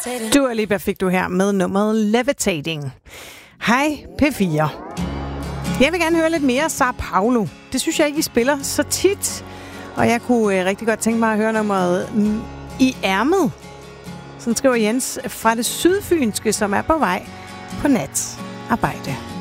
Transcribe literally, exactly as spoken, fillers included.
Dua Lipa fik du her med nummeret Levitating. Hej P fire. Jeg vil gerne høre lidt mere Sao Paulo. Det synes jeg ikke, I spiller så tit. Og jeg kunne øh, rigtig godt tænke mig at høre nummeret mm, I ærmet. Sådan skriver Jens fra det sydfynske, som er på vej på natarbejde.